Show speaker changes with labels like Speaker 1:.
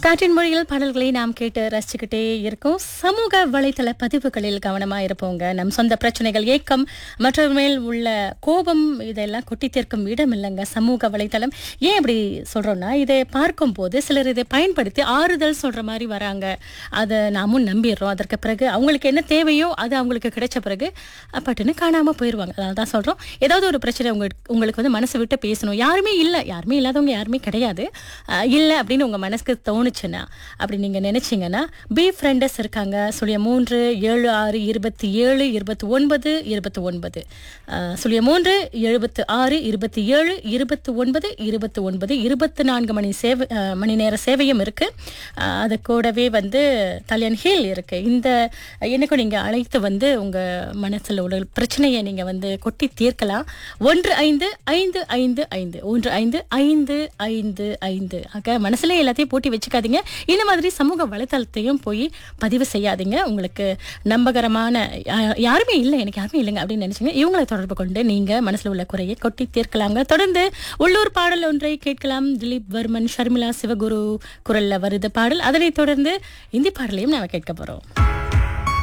Speaker 1: காற்றின் மொழியில் பாடல்களை நாம் கேட்டு ரசிச்சுக்கிட்டே இருக்கோம். சமூக வலைத்தள பதிவுகளில் கவனமா இருப்போங்க. நம் சொந்த பிரச்சனைகள், ஏக்கம், மற்றவர் மேல் உள்ள கோபம் இதெல்லாம் கொட்டி தீர்க்கும் இடம் இல்லைங்க சமூக வலைத்தளம். ஏன் இப்படி சொல்றோம்னா, இதை பார்க்கும் போது சிலர் இதை பயன்படுத்தி ஆறுதல் சொல்ற மாதிரி வராங்க. அதை நாமும் நம்பிடுறோம். அதற்கு பிறகு அவங்களுக்கு என்ன தேவையோ அது அவங்களுக்கு கிடைச்ச பிறகு பட்டுன்னு காணாம போயிடுவாங்க. அதனால தான் சொல்றோம், ஏதாவது ஒரு பிரச்சனை உங்களுக்கு வந்து மனசு விட்டு பேசணும். யாருமே இல்லாதவங்க யாருமே கிடையாது. இல்லை அப்படின்னு உங்க மனசுக்கு தோணுச்சுன்னா, அப்படி நீங்க நினைச்சீங்கன்னா, பி ஃப்ரெண்டஸ் இருக்காங்க. 0376272929 0376272929 24 மணி நேர சேவையும் இருக்கு. அது கூடவே வந்து தலியன் ஹில் இருக்கு. இந்த எண்ணுக்கும் நீங்க அழைத்து வந்து உங்க மனசுல உள்ள பிரச்சனையை நீங்க வந்து கொட்டி தீர்க்கலாம். 1555 1555. ஆக மனசுல எல்லாத்தையும் போட்டி வச்சுக்காதீங்க. இந்த மாதிரி சமூக வலைத்தளத்தையும் போய் பதிவு செய்யாதீங்க. உங்களுக்கு நம்பகரமான யாருமே இல்லை, எனக்கு யாருமே இல்லைங்க அப்படின்னு நினைச்சீங்க, இவங்களை தொடர்பு கொண்டு நீங்க மனசுல உள்ள குறையை கொட்டி தீர்க்கலாங்க. தொடர்ந்து உள்ளூர் பாடல் ஒன்றை கேட்கலாம். திலீப் வர்மன், ஷர்மிளா சிவகுரு குரல்ல வருது பாடல். அதனைத் தொடர்ந்து இந்தி பாடலையும் நாம கேட்க போறோம்.